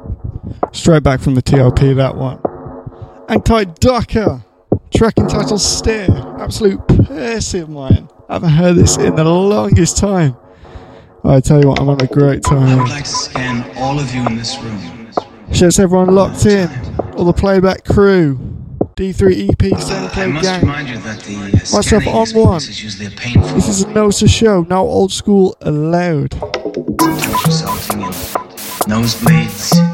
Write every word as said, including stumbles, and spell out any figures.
Straight back from the T L P, that one. Anti-Docker. Track entitled Stare. Absolute piss of mine. I haven't heard this in the longest time. I tell you what, I'm on a great time. I would like to scan all of you in this room. Shouts everyone locked in. All the playback crew. D three E P, Same I Play must Gang. remind you that the uh, Myself scanning on experience one. is usually a painful. This is a Nosa show, now old school allowed. Resulting in nosebleeds,